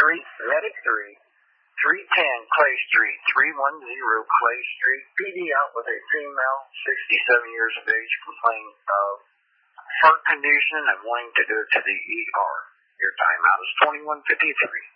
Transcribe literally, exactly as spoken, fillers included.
three, Medic three, three ten Clay Street, three one zero Clay Street. P D out with a female, sixty-seven years of age, complaining of heart condition and wanting to go to the E R. Your timeout is twenty-one fifty-three.